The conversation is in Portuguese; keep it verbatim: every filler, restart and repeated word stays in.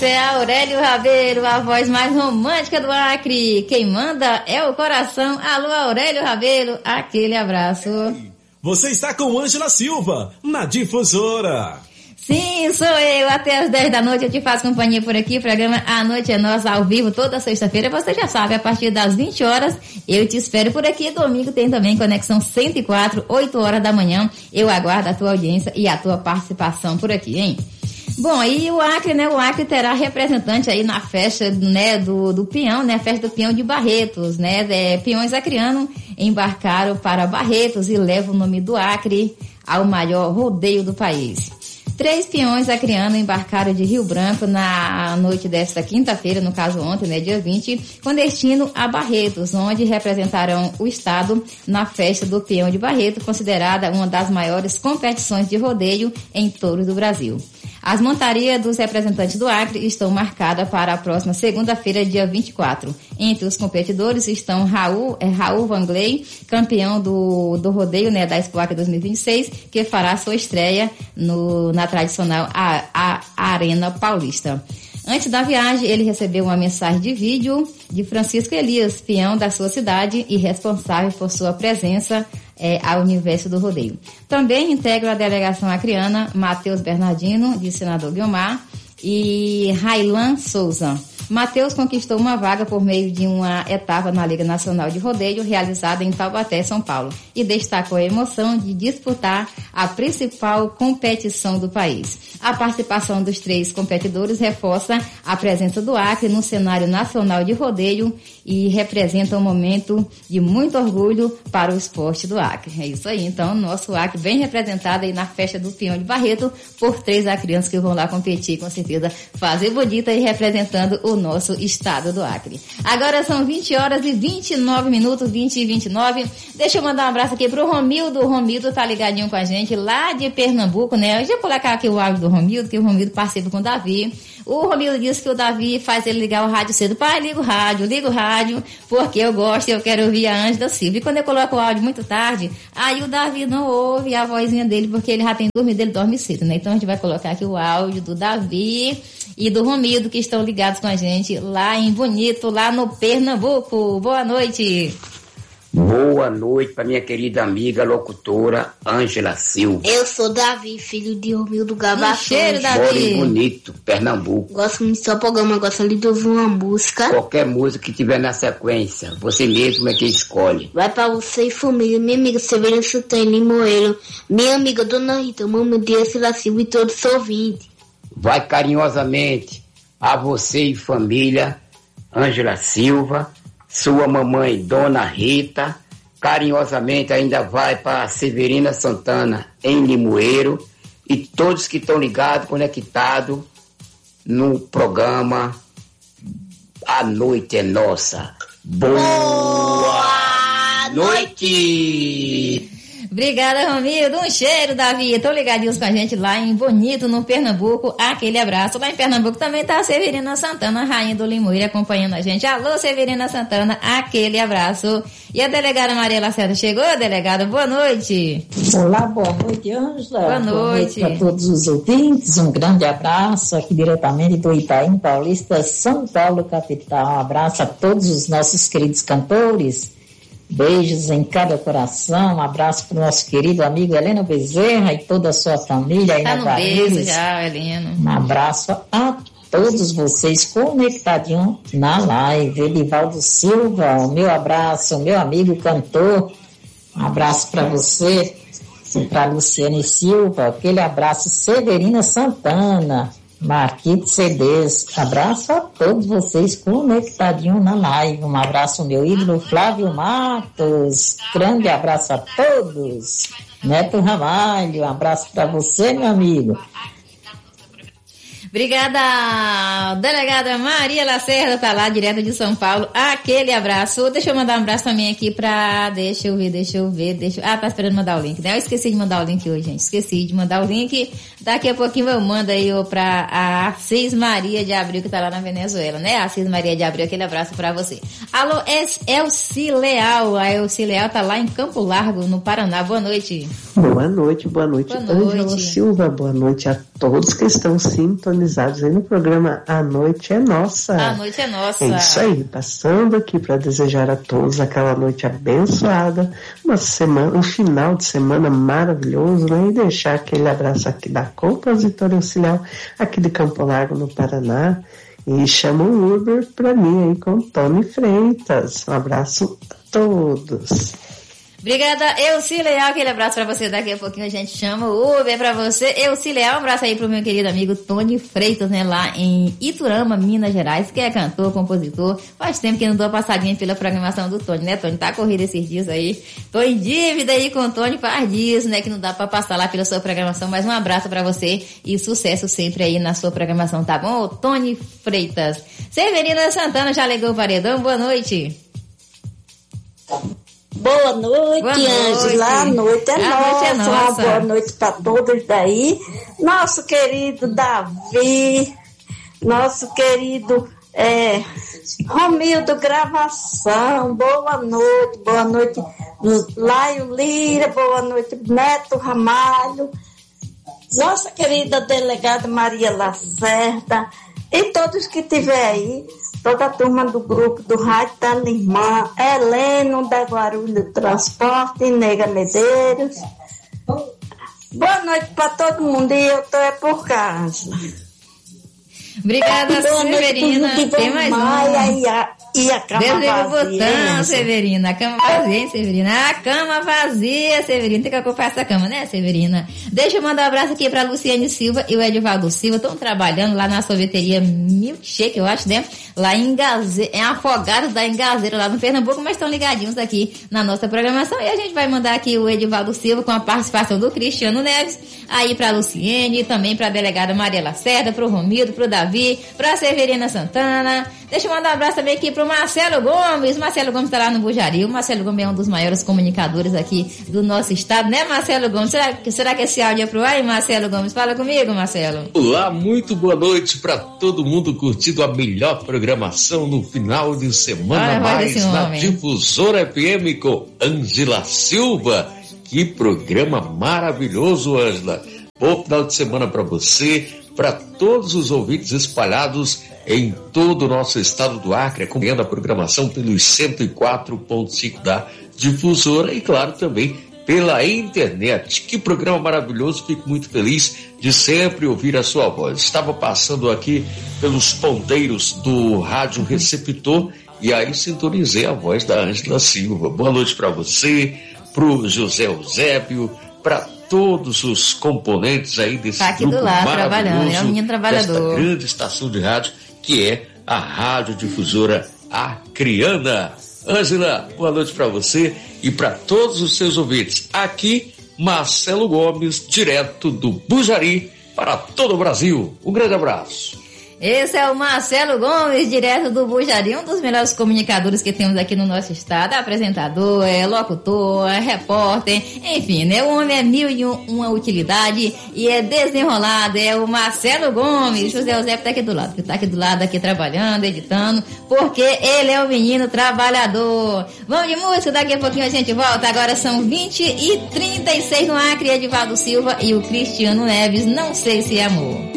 É Aurélio Rabelo, a voz mais romântica do Acre. Quem manda é o coração. Alô, Aurélio Rabelo, aquele abraço. Você está com Ângela Silva, na Difusora. Sim, sou eu. Até às dez da noite eu te faço companhia por aqui. O programa A Noite é Nossa, ao vivo, toda sexta-feira. Você já sabe, a partir das vinte horas, eu te espero por aqui. Domingo tem também Conexão cento e quatro, oito horas da manhã. Eu aguardo a tua audiência e a tua participação por aqui, hein? Bom, e o Acre, né? O Acre terá representante aí na festa, né, do, do peão, né? A festa do peão de Barretos, né? É, peões acreanos embarcaram para Barretos e levam o nome do Acre ao maior rodeio do país. Três peões acreanos embarcaram de Rio Branco na noite desta quinta-feira, no caso ontem, né, dia vinte, com destino a Barretos, onde representarão o estado na festa do peão de Barretos, considerada uma das maiores competições de rodeio em touros do Brasil. As montarias dos representantes do Acre estão marcadas para a próxima segunda-feira, dia vinte e quatro. Entre os competidores estão Raul, é, Raul Vangley, campeão do, do rodeio, né, da Expo Acre dois mil e vinte e seis, que fará sua estreia no, na tradicional a, a, a Arena Paulista. Antes da viagem, ele recebeu uma mensagem de vídeo de Francisco Elias, peão da sua cidade e responsável por sua presença é, ao universo do rodeio. Também integra a delegação acreana Matheus Bernardino, de Senador Guiomar, e Railan Souza. Matheus conquistou uma vaga por meio de uma etapa na Liga Nacional de Rodeio realizada em Taubaté, São Paulo, e destacou a emoção de disputar a principal competição do país. A participação dos três competidores reforça a presença do Acre no cenário nacional de rodeio e representa um momento de muito orgulho para o esporte do Acre. É isso aí, então, nosso Acre bem representado aí na festa do Peão de Barreto por três acreanos que vão lá competir, com certeza, fazer bonita e representando o nosso estado do Acre. Agora são vinte horas e vinte e nove minutos, vinte e vinte e nove. Deixa eu mandar um abraço aqui pro Romildo. O Romildo tá ligadinho com a gente lá de Pernambuco, né? Deixa eu colocar aqui o áudio do Romildo, que o Romildo participa com o Davi. O Romildo disse que o Davi faz ele ligar o rádio cedo. Pai, liga o rádio, liga o rádio, porque eu gosto e eu quero ouvir a Ângela Silva. E quando eu coloco o áudio muito tarde, aí o Davi não ouve a vozinha dele, porque ele já tem dormido, ele dorme cedo, né? Então a gente vai colocar aqui o áudio do Davi e do Romildo, que estão ligados com a gente lá em Bonito, lá no Pernambuco. Boa noite. Boa noite para minha querida amiga locutora Ângela Silva. Eu sou Davi, filho de Romildo Gavassou. Cheiro, Davi. Moro em Bonito, Pernambuco. Gosto muito do seu programa, gosto de ouvir uma música. Qualquer música que tiver na sequência, você mesmo é quem escolhe. Vai para você e família, minha amiga Severina Santana Limoeiro, minha amiga Dona Rita, mamãe de Ângela Silva e todos os ouvintes. Vai carinhosamente a você e família Ângela Silva, sua mamãe Dona Rita, carinhosamente ainda vai para Severina Santana em Limoeiro e todos que estão ligados, conectados no programa A Noite é Nossa. Boa, Boa noite! Obrigada, Romildo. Um cheiro, Davi. Estão ligadinhos com a gente lá em Bonito, no Pernambuco. Aquele abraço. Lá em Pernambuco também tá a Severina Santana, rainha do Limoeiro, acompanhando a gente. Alô, Severina Santana, aquele abraço. E a delegada Maria Lacerda chegou, delegada? Boa noite. Olá, boa noite, Ângela. Boa noite. Boa noite a todos os ouvintes. Um grande abraço aqui diretamente do Itaim Paulista, São Paulo, capital. Um abraço a todos os nossos queridos cantores. Beijos em cada coração, um abraço para o nosso querido amigo Heleno Bezerra e toda a sua família aí tá na Bahia. Beijo já, Heleno. Um abraço a todos vocês conectadinhos na live. Edivaldo Silva, o meu abraço, o meu amigo cantor, um abraço para você, para Luciane Silva, aquele abraço. Severina Santana, Marquito C Ds, abraço a todos vocês conectadinhos na live. Um abraço ao meu ídolo Flávio Matos, grande abraço a todos. Neto Ramalho, um abraço para você, meu amigo. Obrigada, delegada Maria Lacerda, tá lá, direto de São Paulo. Aquele abraço. Deixa eu mandar um abraço também aqui pra... Deixa eu ver, deixa eu ver, deixa eu... Ah, tá esperando mandar o link, né? Eu esqueci de mandar o link hoje, gente. Esqueci de mandar o link. Daqui a pouquinho eu mando aí ó, pra a Assis Maria de Abril, que tá lá na Venezuela, né? Assis Maria de Abril, aquele abraço pra você. Alô, Elci Leal. A Elci Leal tá lá em Campo Largo, no Paraná. Boa noite. Boa noite, boa noite. Boa noite. Ângela Silva, boa noite a todos que estão sintonizados aí no programa A Noite é Nossa. A Noite é Nossa. É isso aí, passando aqui para desejar a todos aquela noite abençoada, uma semana, um final de semana maravilhoso, né? E deixar aquele abraço aqui da compositora auxiliar aqui de Campo Largo, no Paraná. E chama um Uber para mim aí com Tony Freitas. Um abraço a todos. Obrigada, Elci Leal, aquele abraço pra você. Daqui a pouquinho a gente chama o Uber pra você. Elci Leal, um abraço aí pro meu querido amigo Tony Freitas, né, lá em Iturama, Minas Gerais, que é cantor, compositor. Faz tempo que não dou uma passadinha pela programação do Tony, né, Tony? Tá corrido esses dias aí. Tô em dívida aí com o Tony, faz dias, né, que não dá pra passar lá pela sua programação, mas um abraço pra você e sucesso sempre aí na sua programação, tá bom? Tony Freitas. Severina Santana já ligou o paredão, boa noite. Boa noite, boa noite. Ângela. A noite é a nossa. Noite é nossa. Uma boa noite para todos daí. Nosso querido Davi, nosso querido é, Romildo Gravação, boa noite. Boa noite, Laio Lira, boa noite, Neto Ramalho, nossa querida delegada Maria Lacerda e todos que tiver aí. Toda a turma do grupo do Rádio da Limã, Heleno da Guarulhos Transporte, Nega Medeiros. Boa noite para todo mundo e eu tô é por casa. Obrigada, boa Severina. Noite, tem mais Maia um. E a, e a cama Desliga vazia. o botão, Severina. A cama vazia, hein, Severina? A cama vazia, Severina. Tem que ocupar essa cama, né, Severina? Deixa eu mandar um abraço aqui pra Luciane Silva e o Edivaldo Silva. Estão trabalhando lá na sorveteria Milkshake, eu acho, né? Lá em Gazeira, em Afogados da Engazeira, lá no Pernambuco, mas estão ligadinhos aqui na nossa programação. E a gente vai mandar aqui o Edivaldo Silva com a participação do Cristiano Neves, aí pra Luciene, também pra delegada Maria Lacerda, pro Romildo, pro Davi, pra Severina Santana. Deixa eu mandar um abraço também aqui pro Marcelo Gomes. Marcelo Gomes tá lá no Bujari. O Marcelo Gomes é um dos maiores comunicadores aqui do nosso estado, né, Marcelo Gomes? Será, será que esse áudio é pro ar, hein, Marcelo Gomes? Fala comigo, Marcelo. Olá, muito boa noite pra todo mundo curtindo a melhor programação no final de semana. Olha, mais na Difusora F M com Ângela Silva. Que programa maravilhoso, Ângela. Bom final de semana pra você, para todos os ouvintes espalhados em todo o nosso estado do Acre, acompanhando a programação pelos cento e quatro ponto cinco da Difusora e, claro, também pela internet. Que programa maravilhoso, fico muito feliz de sempre ouvir a sua voz. Estava passando aqui pelos ponteiros do rádio receptor e aí sintonizei a voz da Ângela Silva. Boa noite para você, pro José Eusébio, para todos os componentes aí desse tá aqui grupo do lado, maravilhoso, trabalhando, é um menino trabalhador, desta grande estação de rádio que é a Rádio Difusora Acreana. Ângela, boa noite para você e para todos os seus ouvintes. Aqui, Marcelo Gomes, direto do Bujari para todo o Brasil. Um grande abraço. Esse é o Marcelo Gomes, direto do Bujari, um dos melhores comunicadores que temos aqui no nosso estado, apresentador, é locutor, é repórter, enfim, né? O homem é mil e um, uma utilidade e é desenrolado, é o Marcelo Gomes. José Eusébio tá aqui do lado, que tá aqui do lado, aqui trabalhando, editando, porque ele é um menino trabalhador. Vamos de música, daqui a pouquinho a gente volta. Agora são vinte e trinta e seis no Acre, Edivaldo Silva e o Cristiano Neves, Não Sei Se É Amor.